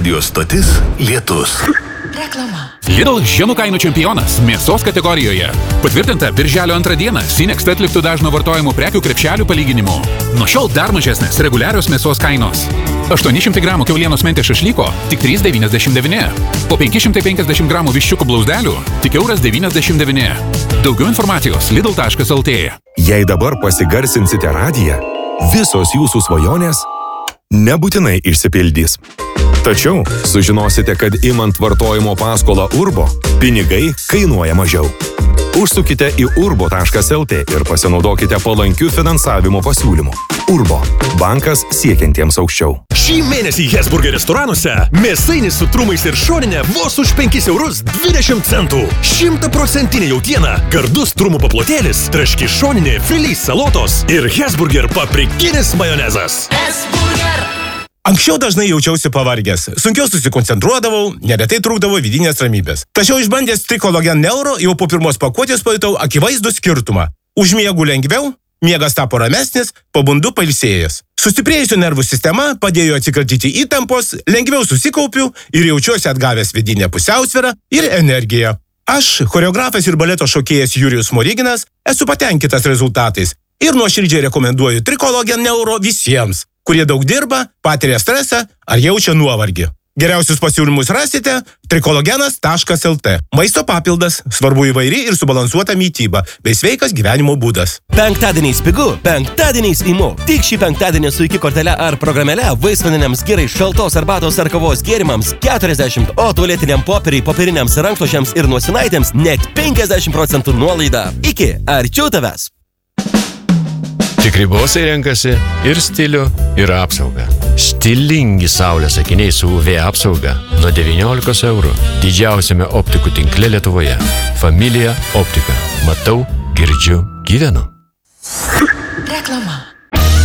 Radijos stotis Lietus. Reklama. Lidl žiemų kainų čempionas mėsos kategorijoje. Patvirtinta birželio 2 dieną Sinext atliktų dažno vartojimo prekių krepšelių palyginimu. Nuo šiol dar mažesnės reguliarios mėsos kainos. 800 gramų kiaulienos mentės šašlyko tik 3,99. Po 550 gramų viščiukų blauzdelių tik €1,99. Daugiau informacijos lidl.lt. Jei dabar pasigarsinsite radiją, visos jūsų svajonės nebūtinai išsipildys. Tačiau sužinosite, kad imant vartojimo paskolą Urbo, pinigai kainuoja mažiau. Užsukite į urbo.lt ir pasinaudokite palankių finansavimo pasiūlymų. Urbo – bankas siekiantiems aukščiau. Šį mėnesį Hesburger restoranuose mėsainis su trumais ir šoninė vos už €5.20. 100% jautiena, gardus trumų paplotėlis, traški šoninė, filys salotos ir Hesburger paprikinis majonezas. Anksčiau dažnai jaučiausi pavargęs, sunkiau susikoncentruodavau, neretai trūkdavo vidinės ramybės. Tačiau išbandęs Trikologen Neuro jau po pirmos pakuotės pajutau akivaizdų skirtumą. Užmiegu lengviau, miegas tapo ramesnis, pabundu pailsėjęs. Sustiprėjusi nervų sistema padėjo atsikratyti įtampos, lengviau susikaupiu ir jaučiuosi atgavęs vidinę pusiausvyrą ir energiją. Aš, choreografas ir baleto šokėjas Jurijus Smoriginas, esu patenkintas rezultatais ir nuoširdžiai rekomenduoju Trikologen Neuro visiems, kurie daug dirba, patiria stresą ar jaučia nuovargį. Geriausius pasiūlymus rasite trikologenas.lt. Maisto papildas, svarbu įvairi ir subalansuota mytyba, bei sveikas gyvenimo būdas. Penktadieniais pigu, penktadieniais imu. Tik šį penktadienį su iki kortele ar programėle vaisvaniniams gerai šaltos arbatos ar kavos gėrimams 40, o tualetiniam popieriai, popieriniams rankšluosčiams ir nosinaitėms net 50% nuolaida. Iki, arčiau tavęs. Tikri bosai renkasi ir stilių, ir apsaugą. Stilingi saulės akiniai su UV apsauga nuo 19 €. Didžiausiame optikų tinkle Lietuvoje. Familija optika. Matau, girdžiu, gyvenu. Reklama.